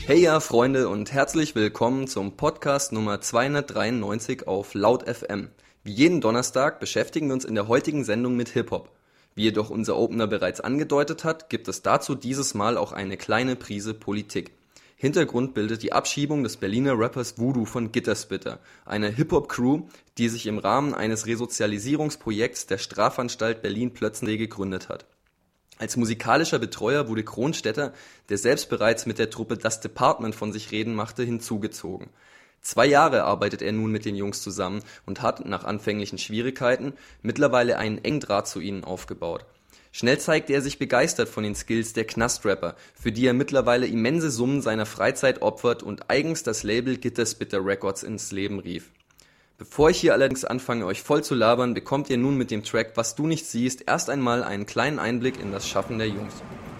Hey ja, Freunde und herzlich willkommen zum Podcast Nummer 293 auf Laut FM. Wie jeden Donnerstag beschäftigen wir uns in der heutigen Sendung mit Hip-Hop. Wie jedoch unser Opener bereits angedeutet hat, gibt es dazu dieses Mal auch eine kleine Prise Politik. Hintergrund bildet die Abschiebung des Berliner Rappers Voodoo von Gitterspitter, eine Hip-Hop-Crew, die sich im Rahmen eines Resozialisierungsprojekts der Strafanstalt Berlin-Plötzensee gegründet hat. Als musikalischer Betreuer wurde Kronstetter, der selbst bereits mit der Truppe Das Department von sich reden machte, hinzugezogen. 2 Jahre arbeitet er nun mit den Jungs zusammen und hat, nach anfänglichen Schwierigkeiten, mittlerweile einen engen Draht zu ihnen aufgebaut. Schnell zeigte er sich begeistert von den Skills der Knastrapper, für die er mittlerweile immense Summen seiner Freizeit opfert und eigens das Label Gitterspitter Records ins Leben rief. Bevor ich hier allerdings anfange, euch voll zu labern, bekommt ihr nun mit dem Track Was du nicht siehst erst einmal einen kleinen Einblick in das Schaffen der Jungs.